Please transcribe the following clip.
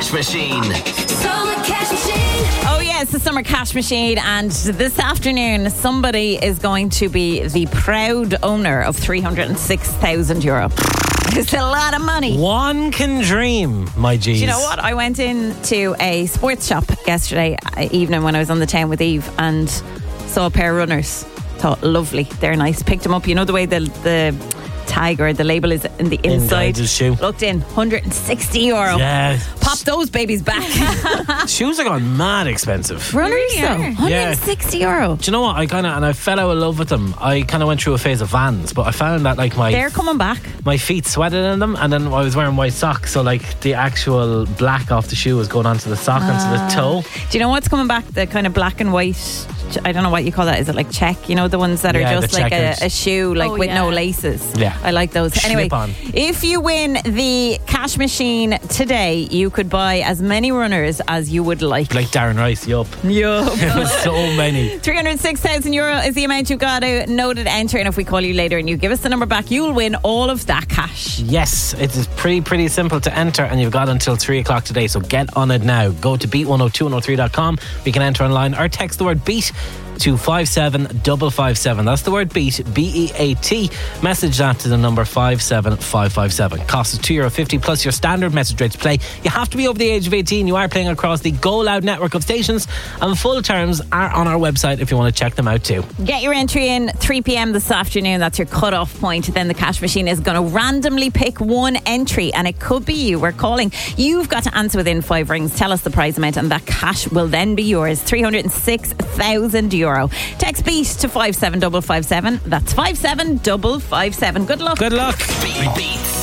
Cash Machine. Summer Cash Machine. Oh yeah, it's the Summer Cash Machine, and this afternoon somebody is going to be the proud owner of €306,000. It's a lot of money. One can dream, my G's. Do you know what? I went into a sports shop yesterday evening when I was on the town with Eve and saw a pair of runners. Thought, lovely, they're nice. Picked them up. You know the way the tag or the label is in the inside. the shoe. Looked in, €160. Yeah. Pop those babies back. Shoes are gone mad expensive. Runners Really though, are. €160. Do you know what? I fell out of love with them. I kind of went through a phase of Vans, but I found that like They're coming back. my feet sweated in them, and then I was wearing white socks, so like the actual black off the shoe was going onto the sock, onto the toe. Do you know what's coming back? The kind of black and white, I don't know what you call that. Is it like check? You know, the ones that are Yeah, just the like checkers. a shoe, like with no laces. Yeah. I like those. Anyway, Slip-on. if you win the cash machine today, you could buy as many runners as you would like. Like Darren Rice, yup. Yup. It was so many. €306,000 is the amount you got to know to enter, and if we call you later and you give us the number back, you'll win all of that cash. Yes, it is pretty simple to enter, and you've got until 3 o'clock today, so get on it now. Go to beat102103.com. You can enter online or text the word beat to 57557. That's the word beat, BEAT. Message that to the number 57557. Cost is €2.50 plus your standard message rate to play. You have to be over the age of 18. You are playing across the Go Loud network of stations, and full terms are on our website if you want to check them out too. Get your entry in 3 p.m. this afternoon. That's your cut-off point. Then the cash machine is going to randomly pick one entry, and it could be you. We're calling. You've got to answer within 5 rings. Tell us the prize amount, and that cash will then be yours. €306,000. Text beat to 57557. That's 57557. Good luck. Good luck. Beat.